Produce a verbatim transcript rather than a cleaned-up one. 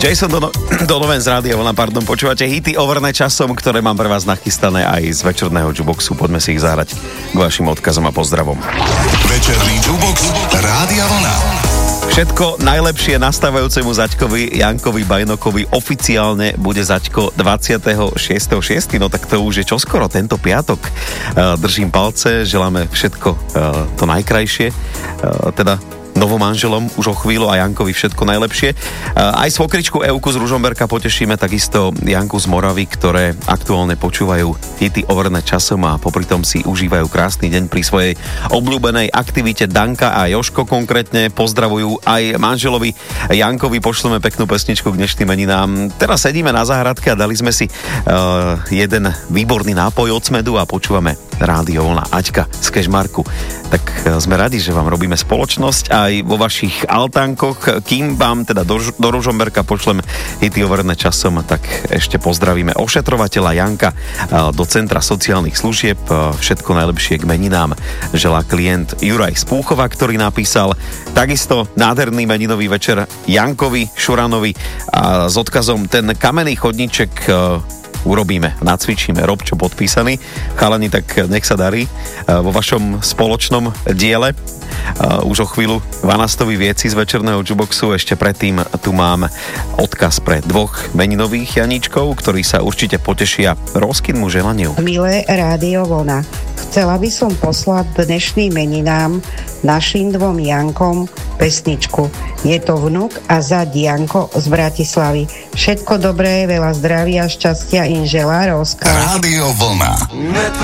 Jason Dono- Donovan z Rádia Vlna, pardon, počúvate hity overné časom, ktoré mám pre vás nachystané aj z večerného Juboxu. Poďme si ich zahrať k vašim odkazom a pozdravom. Večerný Jubox Rádia Vlna. Všetko najlepšie nastávajúcemu Zaďkovi Jankovi Bajnokovi. Oficiálne bude Zaďko dvadsiateho šiesteho šiesteho No tak to už je čoskoro, tento piatok. Držím palce, želáme všetko to najkrajšie. Teda novomanželom už o chvíľu a Jankovi všetko najlepšie. Aj svokričku Euku z Ružomberka potešíme, takisto Janku z Moravy, ktoré aktuálne počúvajú hity overné časom a popritom si užívajú krásny deň pri svojej obľúbenej aktivite. Danka a Joško konkrétne pozdravujú aj manželovi Jankovi, pošleme peknú pesničku k dnešným meninám. Teraz sedíme na záhradke a dali sme si uh, jeden výborný nápoj od Smedu a počúvame Rádio Vlna. Aťka z Kežmarku. Tak uh, sme radi, že vám robíme spoločnosť a aj vo vašich altánkoch. Kým vám teda do, do Ružomberka pošlem hity overné časom, tak ešte pozdravíme ošetrovateľa Janka do Centra sociálnych služieb. Všetko najlepšie k meninám želá klient Juraj z Púchova, ktorý napísal takisto nádherný meninový večer Jankovi Šuranovi a s odkazom ten kamenný chodníček urobíme, nacvičíme, Robčo podpísaný. Chalani, tak nech sa darí vo vašom spoločnom diele. Uh, už o chvíľu Vanastovi vieci z večerného Juboxu. Ešte predtým tu mám odkaz pre dvoch meninových Janíčkov, ktorí sa určite potešia rozkynmu želaniu. Milé Rádio Vlna, chcela by som poslať dnešným meninám našim dvom Jankom pesničku. Je to vnuk a zať Janko z Bratislavy. Všetko dobré, veľa zdravia, šťastia, im želá Rózka. Rádio Vlna.